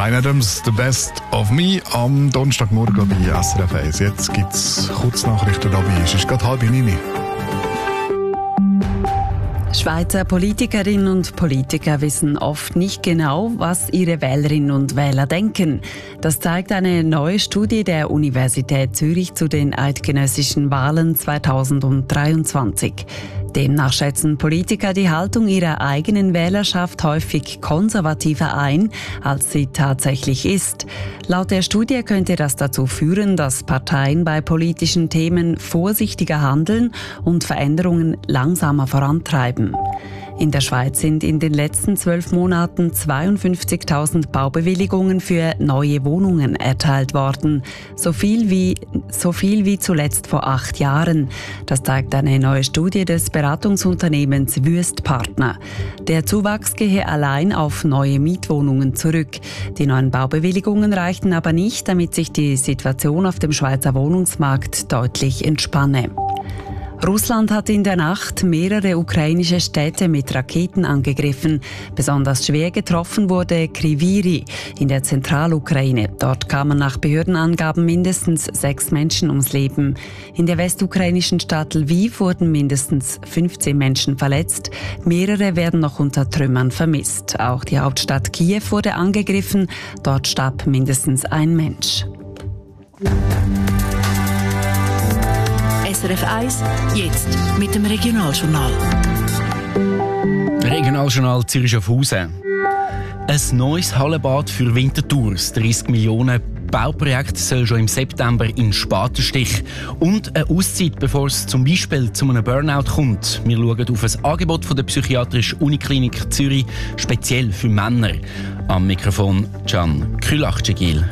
Bryan Adams, «The Best of Me» am Donnerstagmorgen bei SRF 1. Jetzt gibt es Kurznachrichten dabei. Es ist gerade 8:30. Schweizer Politikerinnen und Politiker wissen oft nicht genau, was ihre Wählerinnen und Wähler denken. Das zeigt eine neue Studie der Universität Zürich zu den eidgenössischen Wahlen 2023. Demnach schätzen Politiker die Haltung ihrer eigenen Wählerschaft häufig konservativer ein, als sie tatsächlich ist. Laut der Studie könnte das dazu führen, dass Parteien bei politischen Themen vorsichtiger handeln und Veränderungen langsamer vorantreiben. In der Schweiz sind in den letzten 12 Monaten 52.000 Baubewilligungen für neue Wohnungen erteilt worden. So viel wie zuletzt vor 8 Jahren. Das zeigt eine neue Studie des Beratungsunternehmens Wüest Partner. Der Zuwachs gehe allein auf neue Mietwohnungen zurück. Die neuen Baubewilligungen reichten aber nicht, damit sich die Situation auf dem Schweizer Wohnungsmarkt deutlich entspanne. Russland hat in der Nacht mehrere ukrainische Städte mit Raketen angegriffen. Besonders schwer getroffen wurde Kryvyi in der Zentralukraine. Dort kamen nach Behördenangaben mindestens 6 Menschen ums Leben. In der westukrainischen Stadt Lviv wurden mindestens 15 Menschen verletzt. Mehrere werden noch unter Trümmern vermisst. Auch die Hauptstadt Kiew wurde angegriffen. Dort starb mindestens ein Mensch. SRF 1, jetzt mit dem Regionaljournal. Regionaljournal Zürich-Schaffhausen. Ein neues Hallenbad für Winterthur. Das 30 Millionen Bauprojekt soll schon im September in Spatenstich. Und eine Auszeit, bevor es zum Beispiel zu einem Burnout kommt. Wir schauen auf ein Angebot von der Psychiatrischen Uniklinik Zürich, speziell für Männer. Am Mikrofon Can Kühlach-Cegil.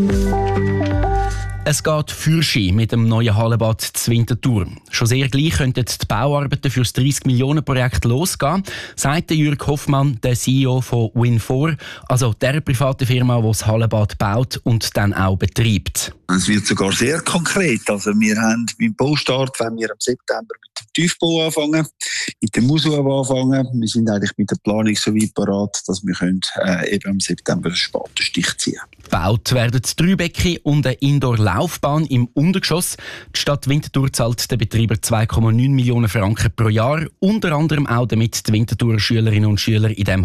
Es geht Fürschi mit dem neuen Hallenbad zu Winterthur. Schon sehr gleich könnten die Bauarbeiten für das 30-Millionen-Projekt losgehen, sagt Jürg Hoffmann, der CEO von Win4, also der privaten Firma, die das Hallenbad baut und dann auch betreibt. Es wird sogar sehr konkret. Also wir haben beim Baustart, wenn wir im September mit dem Tiefbau anfangen, mit dem Ausbau anfangen. Wir sind eigentlich mit der Planung so weit parat, dass wir eben im September einen Spatenstich ziehen können. Gebaut werden 3 Becken und eine Indoor-Laufbahn im Untergeschoss. Die Stadt Winterthur zahlt den Betreiber 2,9 Millionen Franken pro Jahr. Unter anderem auch, damit die Winterthurer Schülerinnen und Schüler in diesem